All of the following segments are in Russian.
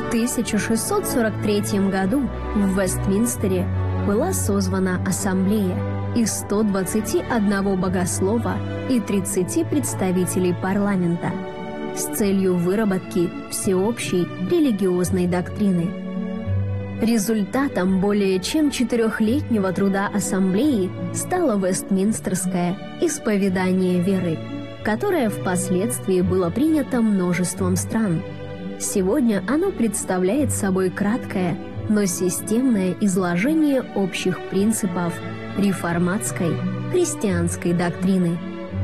В 1643 году в Вестминстере была созвана ассамблея из 121 богослова и 30 представителей парламента с целью выработки всеобщей религиозной доктрины. Результатом более чем 4-летнего труда ассамблеи стало Вестминстерское исповедание веры, которое впоследствии было принято множеством стран. Сегодня оно представляет собой краткое, но системное изложение общих принципов реформатской христианской доктрины.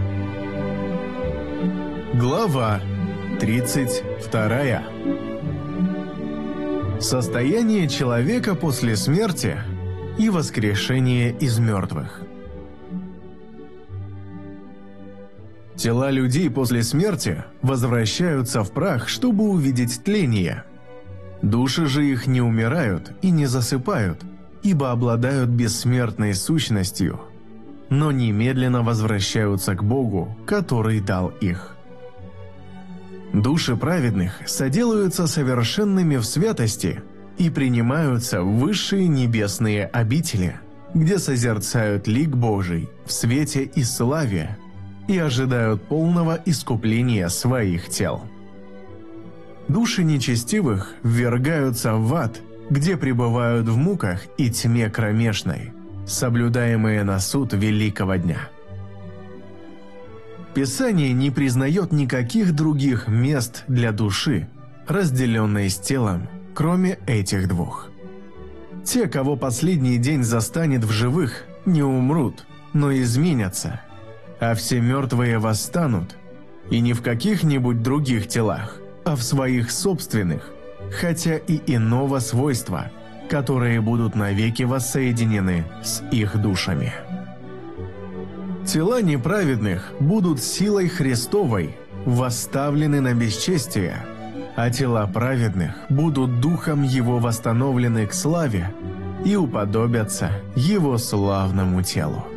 Глава 32. Состояние человека после смерти и воскрешение из мертвых. Тела людей после смерти возвращаются в прах, чтобы увидеть тление. Души же их не умирают и не засыпают, ибо обладают бессмертной сущностью, но немедленно возвращаются к Богу, который дал их. Души праведных соделаются совершенными в святости и принимаются в высшие небесные обители, где созерцают лик Божий в свете и славе и ожидают полного искупления своих тел. Души нечестивых ввергаются в ад, где пребывают в муках и тьме кромешной, соблюдаемые на суд великого дня. Писание не признает никаких других мест для души, разделенной с телом, кроме этих двух. Те, кого последний день застанет в живых, не умрут, но изменятся, а все мертвые восстанут, и не в каких-нибудь других телах, а в своих собственных, хотя и иного свойства, которые будут навеки воссоединены с их душами. Тела неправедных будут силой Христовой восставлены на бесчестие, а тела праведных будут духом Его восстановлены к славе и уподобятся Его славному телу.